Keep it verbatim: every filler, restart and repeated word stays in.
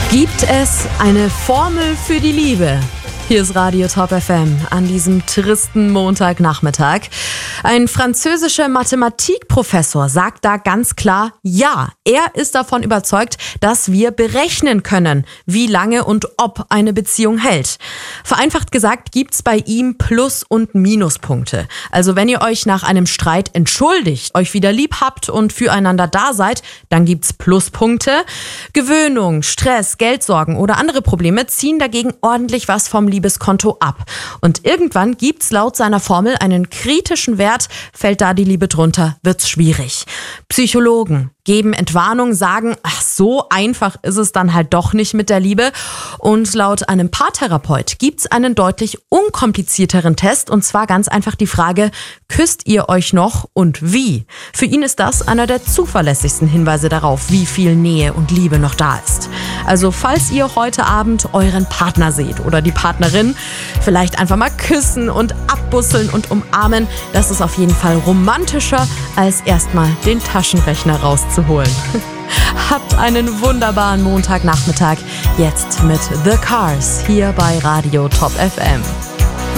Gibt es eine Formel für die Liebe? Hier ist Radio Top F M an diesem tristen Montagnachmittag. Ein französischer Mathematikprofessor sagt da ganz klar, ja, er ist davon überzeugt, dass wir berechnen können, wie lange und ob eine Beziehung hält. Vereinfacht gesagt gibt's bei ihm Plus- und Minuspunkte. Also wenn ihr euch nach einem Streit entschuldigt, euch wieder lieb habt und füreinander da seid, dann gibt's Pluspunkte. Gewöhnung, Stress, Geldsorgen oder andere Probleme ziehen dagegen ordentlich was vom Liebeskonto ab. Und irgendwann gibt's laut seiner Formel einen kritischen Wert. Fällt da die Liebe drunter, wird's schwierig. Psychologen geben Entwarnung, sagen, ach, so einfach ist es dann halt doch nicht mit der Liebe. Und laut einem Paartherapeut gibt's einen deutlich unkomplizierteren Test, und zwar ganz einfach die Frage, küsst ihr euch noch und wie? Für ihn ist das einer der zuverlässigsten Hinweise darauf, wie viel Nähe und Liebe noch da ist. Also falls ihr heute Abend euren Partner seht oder die Partnerin, vielleicht einfach mal küssen und abbusseln und umarmen. Das ist auf jeden Fall romantischer, als erstmal den Taschenrechner rauszuholen. Habt einen wunderbaren Montagnachmittag. Jetzt mit The Cars hier bei Radio Top F M.